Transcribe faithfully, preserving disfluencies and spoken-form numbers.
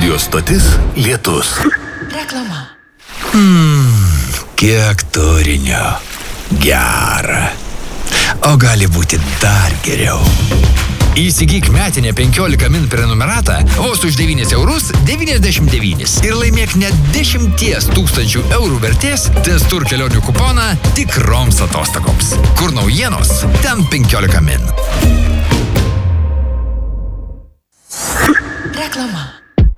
Radio stotis Lietus. Reklama. Mmm, kiek turinio. Gera. O gali būti dar geriau. Įsigyk metinę penkiolika min prenumeratą vos už devynis eurus devyniasdešimt devynis ir laimėk net dešimties tūkstančių eurų vertės Testur kelionių kuponą tikroms atostogoms. Kur naujienos, ten penkiolika min. Reklama.